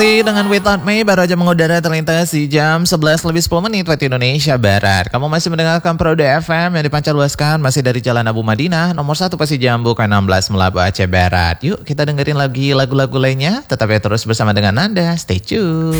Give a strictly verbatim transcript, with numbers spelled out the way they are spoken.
Dengan Without Me baru aja mengudara terlintas di jam sebelas lebih sepuluh menit waktu Indonesia Barat. Kamu masih mendengarkan Prodo F M yang dipancarluaskan masih dari Jalan Abu Madinah, nomor satu Pasi Jambu K enam belas Melabu Aceh Barat. Yuk kita dengerin lagi lagu-lagu lainnya. Tetap ya terus bersama dengan Anda. Stay tune.